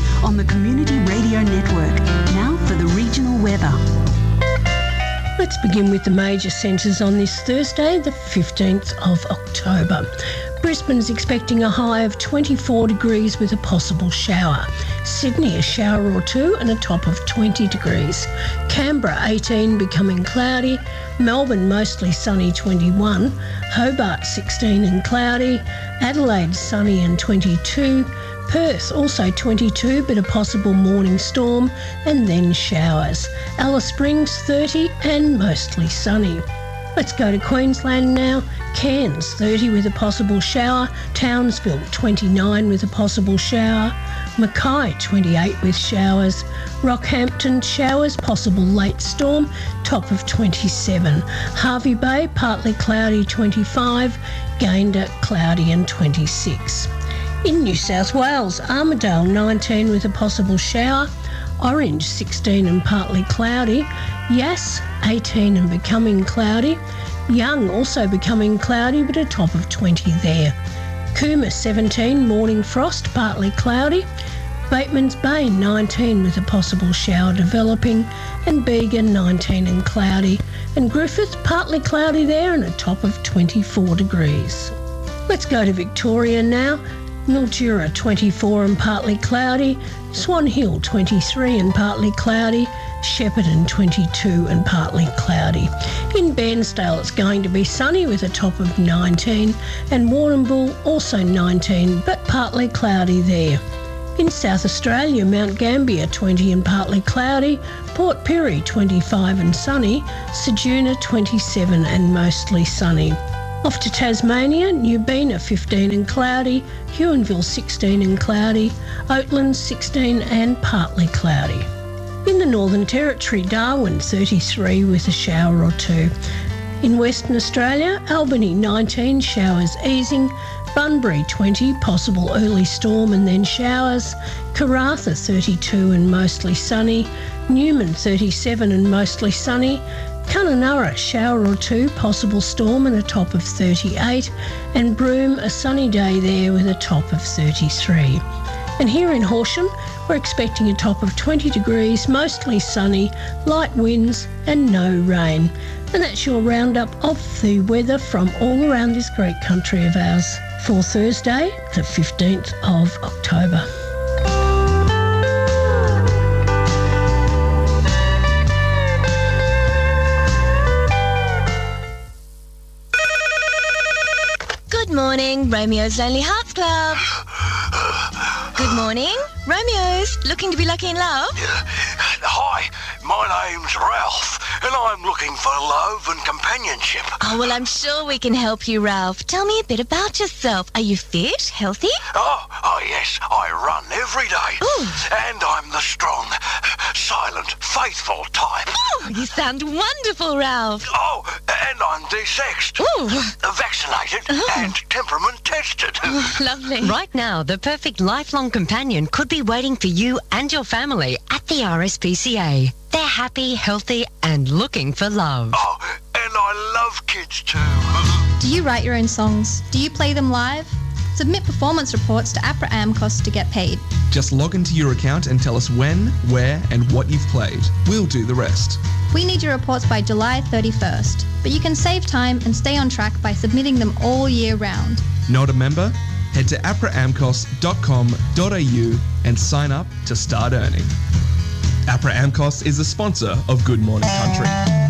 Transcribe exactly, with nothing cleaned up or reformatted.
on the Community Radio Network. Now for the regional weather. Let's begin with the major centres on this Thursday, the fifteenth of October. Brisbane's expecting a high of twenty-four degrees with a possible shower. Sydney, a shower or two and a top of twenty degrees. Canberra, eighteen, becoming cloudy. Melbourne, mostly sunny, twenty-one. Hobart, sixteen and cloudy. Adelaide, sunny and twenty-two. Perth, also twenty-two, but a possible morning storm and then showers. Alice Springs, thirty and mostly sunny. Let's go to Queensland now. Cairns, thirty with a possible shower. Townsville, twenty-nine with a possible shower. Mackay, twenty-eight with showers. Rockhampton, showers, possible late storm, top of twenty-seven. Hervey Bay, partly cloudy, twenty-five. Gayndah, cloudy and twenty-six. In New South Wales, Armidale, nineteen with a possible shower. Orange, sixteen and partly cloudy. Yass, eighteen and becoming cloudy. Young, also becoming cloudy, but a top of twenty there. Cooma, seventeen, morning frost, partly cloudy. Batemans Bay, nineteen with a possible shower developing. And Bega, nineteen and cloudy. And Griffith, partly cloudy there and a top of twenty-four degrees. Let's go to Victoria now. Mildura, twenty-four and partly cloudy. Swan Hill, twenty-three and partly cloudy. Shepparton, twenty-two and partly cloudy. In Bairnsdale, it's going to be sunny with a top of nineteen. And Warrnambool, also nineteen, but partly cloudy there. In South Australia, Mount Gambier, twenty and partly cloudy. Port Pirie, twenty-five and sunny. Ceduna, twenty-seven and mostly sunny. Off to Tasmania, Newbina, fifteen and cloudy. Huonville, sixteen and cloudy. Oatlands, sixteen and partly cloudy. In the Northern Territory, Darwin, thirty-three with a shower or two. In Western Australia, Albany, nineteen, showers easing. Bunbury, twenty, possible early storm and then showers. Karratha, thirty-two and mostly sunny. Newman, thirty-seven and mostly sunny. Kununurra, shower or two, possible storm and a top of thirty-eight. And Broome, a sunny day there with a top of thirty-three. And here in Horsham, we're expecting a top of twenty degrees, mostly sunny, light winds and no rain. And that's your roundup of the weather from all around this great country of ours for Thursday, the fifteenth of October. Good morning, Romeo's Lonely Hearts Club. Good morning, Romeo's. Looking to be lucky in love? Hi, my name's Ralph, and I'm looking for love and companionship. Oh, well, I'm sure we can help you, Ralph. Tell me a bit about yourself. Are you fit, healthy? Oh, oh yes, I run every day. Ooh. And I'm the strong, silent, faithful type. Oh, you sound wonderful, Ralph. Oh, and I'm desexed. Ooh. Vaccinated Oh. and temperament tested. Oh, lovely. Right now, the perfect lifelong companion could be waiting for you and your family at the R S P C A. They're happy, healthy and looking for love. Oh, and I love kids too. Do you write your own songs? Do you play them live? Submit performance reports to APRA AMCOS to get paid. Just log into your account and tell us when, where and what you've played. We'll do the rest. We need your reports by July thirty-first, but you can save time and stay on track by submitting them all year round. Not a member? Head to apra amcos dot com dot a u and sign up to start earning. APRA AMCOS is a sponsor of Good Morning Country.